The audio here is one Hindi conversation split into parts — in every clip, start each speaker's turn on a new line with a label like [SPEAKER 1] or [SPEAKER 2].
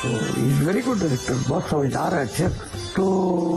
[SPEAKER 1] तो इज वेरी गुड डायरेक्टर, बहुत समझदार है, अच्छे। तो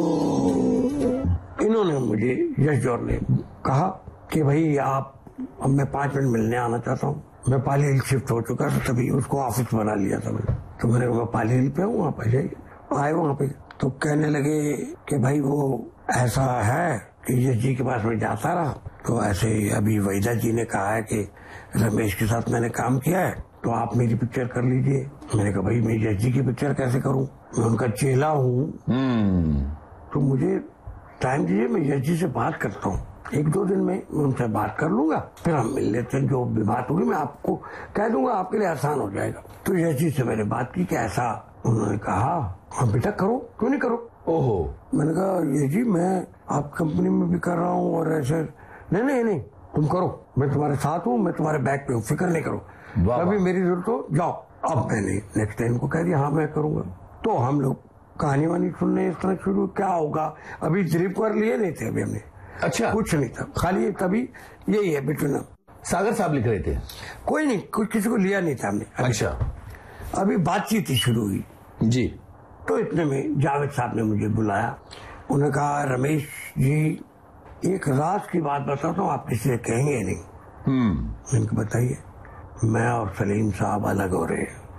[SPEAKER 1] इन्होंने मुझे, यश जौहर ने कहा कि भाई आप, अब मैं 5 मिनट मिलने आना चाहता हूँ। मैं पाली हिल शिफ्ट हो चुका था, तभी उसको ऑफिस बना लिया था मैंने। तो मैंने कहा पाली हिल पे हूँ, आप आए वहाँ पे। तो कहने लगे कि भाई वो ऐसा है कि यश जी के पास में जाता रहा, तो ऐसे अभी वहीदा जी ने कहा है कि रमेश के साथ मैंने काम किया है, तो आप मेरी पिक्चर कर लीजिए। मैंने कहा भाई मैं यश जी की पिक्चर कैसे करूं, मैं उनका चेला हूं। तो मुझे टाइम दीजिए, मैं यश जी से बात करता हूँ, 1-2 दिन में मैं उनसे बात कर लूंगा, फिर हम मिल लेते हैं। जो भी बात होगी मैं आपको कह दूंगा, आपके लिए आसान हो जाएगा। तो यश जी से मैंने बात की कि ऐसा, उन्होंने कहा हाँ बेटा करो, क्यों नहीं करो।
[SPEAKER 2] ओहो।
[SPEAKER 1] मैंने कहा यश जी मैं आप कंपनी में भी कर रहा हूँ और ऐसे, नहीं तुम करो, मैं तुम्हारे साथ हूँ, मैं तुम्हारे बैक पे हूँ, फिक्र नहीं करो, कभी मेरी जरूरत हो जाओ। अब मैंने नेक्स्ट टाइम को कह दिया हाँ मैं करूंगा। तो हम लोग कहानी वानी सुनने इस तरह शुरू, क्या होगा, अभी दिलीप कुमार लिए नहीं थे अभी हमने।
[SPEAKER 2] अच्छा,
[SPEAKER 1] कुछ नहीं था, खाली तभी यही है बिटूना।
[SPEAKER 2] सागर साहब लिख रहे थे?
[SPEAKER 1] कोई नहीं, कुछ किसी को लिया नहीं था हमने।
[SPEAKER 2] अच्छा,
[SPEAKER 1] अभी बातचीत ही शुरू हुई
[SPEAKER 2] जी। तो
[SPEAKER 1] इतने में जावेद साहब ने मुझे बुलाया, उन्होंने कहा रमेश जी एक राज की बात बताता हूँ, आप किसी से कहेंगे नहीं। मैंने कहा बताइए। मैं और सलीम साहब अलग हो रहे हैं।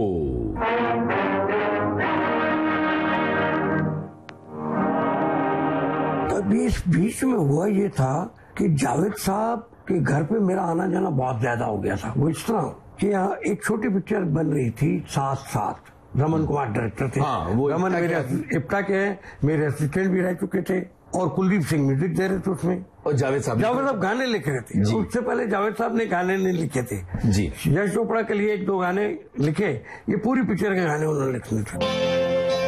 [SPEAKER 1] तभी इस बीच में हुआ ये था कि जावेद साहब के घर पे मेरा आना जाना बहुत ज्यादा हो गया था। वो इस तरह कि यहाँ एक छोटी पिक्चर बन रही थी, साथ रमन कुमार डायरेक्टर थे। रमन मेरे इप्टा के हैं, मेरे असिस्टेंट भी रह चुके थे, और कुलदीप सिंह म्यूजिक दे रहे थे उसमें,
[SPEAKER 2] और जावेद साहब
[SPEAKER 1] गाने लिख रहे थे। उससे पहले जावेद साहब ने गाने नहीं लिखे थे
[SPEAKER 2] जी।
[SPEAKER 1] यश चोपड़ा के लिए 1-2 गाने लिखे, ये पूरी पिक्चर के गाने उन्होंने लिखने थे।